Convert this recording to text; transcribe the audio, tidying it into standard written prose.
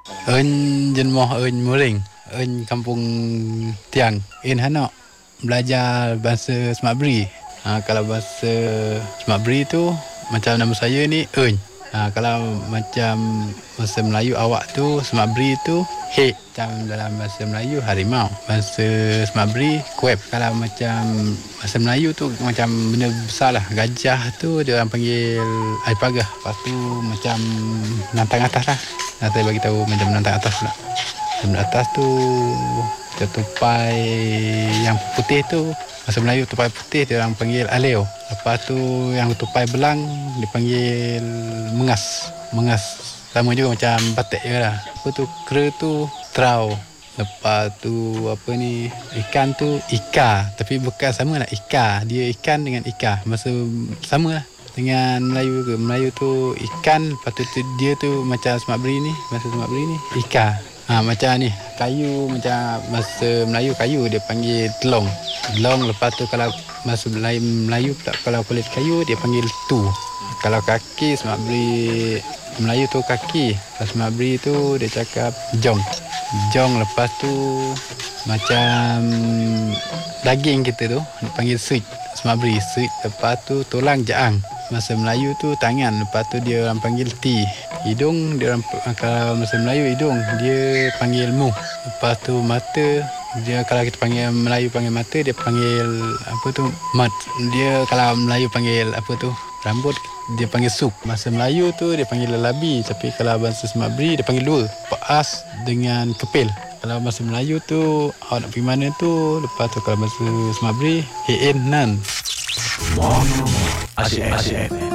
Jenmoh muring, kampung Tiang, Hanak belajar bahasa Semak Beri. Kalau bahasa Semak Beri tu macam nama saya ni kalau macam bahasa Melayu awak tu Semak Beri tu hek, macam dalam bahasa Melayu harimau. Bahasa Semak Beri kuep. Kalau macam bahasa Melayu tu macam benda besar lah. Gajah tu dia orang panggil air pagah. Lepas tu macam nantang atas lah. Saya bagi tahu macam nantang atas pula. Nantang atas tu tupai yang putih tu, bahasa Melayu tupai putih dia orang panggil aleo. Lepas tu yang tupai belang dipanggil mengas. Sama juga macam batik je lah. Apa tu kera tu trau. Lepas tu ikan tu ika, tapi bukan sama lah ika. Dia ikan dengan ika masa sama lah dengan Melayu ke. Melayu tu ikan, lepas tu dia tu macam Semak Beri ni, bahasa Semak Beri ni ika. Macam ni kayu, macam bahasa Melayu kayu dia panggil telong. Lepas tu kalau bahasa Melayu pula kalau kulit kayu dia panggil tu. Kalau kaki Semak Beri Melayu tu kaki, kalau Semak Beri tu dia cakap jong. Lepas tu macam daging kita tu dipanggil suit, Semak Beri suit. Lepas tu tulang jaang, bahasa Melayu tu tangan. Lepas tu dia orang panggil ti. Hidung dia orang, kalau bahasa Melayu hidung dia panggil mu. Lepas tu mata dia, kalau kita panggil Melayu panggil mata, dia panggil mat. Dia kalau Melayu panggil rambut, dia panggil sup. Bahasa Melayu tu dia panggil lelabi, tapi kalau bahasa Semak Beri dia panggil dua, paas dengan kepil. Kalau bahasa Melayu tu awak nak pergi mana tu. Lepas tu kalau bahasa Semak Beri nan. Asyik.